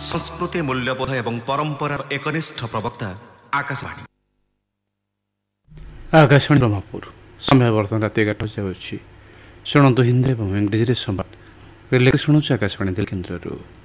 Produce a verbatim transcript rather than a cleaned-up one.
संस्कृति मूल्यबोध एवं परंपरार एकनिष्ठ प्रवक्ता आकाशवाणी आकाशवाणी ब्रह्मपुर समय बर्तमान रात एगारटा जाऊँगी शुणु हिंदी और इंग्रेजी संवाद शुणु आकाशवाणी केन्द्र।